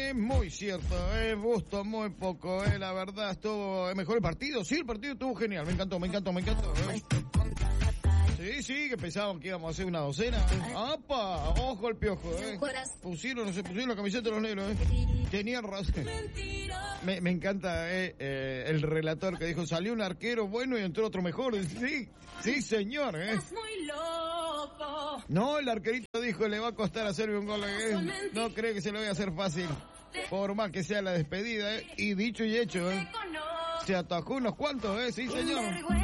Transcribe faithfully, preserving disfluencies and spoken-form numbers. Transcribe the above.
es muy cierto, eh, gustó muy poco, eh, la verdad estuvo mejor el partido, sí, el partido estuvo genial, me encantó, me encantó, me encantó. Eh. Sí, sí, que pensaban que íbamos a hacer una docena. ¡Apa! Ojo al piojo, eh. Pusieron, no se pusieron la camiseta de los negros, eh. Tenían razón. Me, me encanta eh, eh, el relator que dijo, salió un arquero bueno y entró otro mejor. Sí, sí, señor, eh. No, el arquerito dijo, le va a costar hacerme un gol, eh. No cree que se lo voy a hacer fácil. Por más que sea la despedida, eh. Y dicho y hecho, eh. Se atajó unos cuantos, eh. Sí, señor.